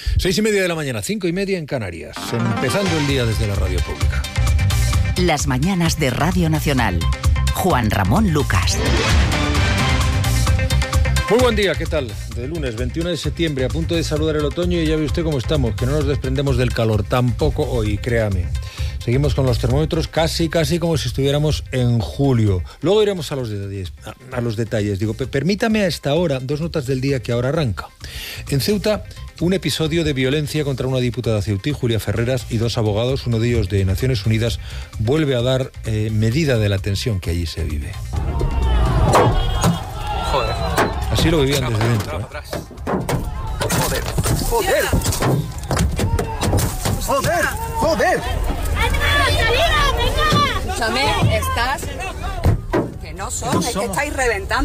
6:30 de la mañana, 5:30 en Canarias. Empezando el día desde la radio pública. Las mañanas de Radio Nacional. Juan Ramón Lucas. Muy buen día, ¿qué tal? De lunes 21 de septiembre, a punto de saludar el otoño y ya ve usted cómo estamos, que no nos desprendemos del calor, tampoco hoy, créame. Seguimos con los termómetros casi como si estuviéramos en julio. Luego iremos a los detalles. Digo, permítame a esta hora, 2 notas del día que ahora arranca. En Ceuta, un episodio de violencia contra una diputada ceutí, Julia Ferreras, y 2 abogados, uno de ellos de Naciones Unidas, vuelve a dar medida de la tensión que allí se vive. Joder. Así lo vivían desde dentro. ¡Joder! Escúchame, estás... Que no somos, es que estáis reventando.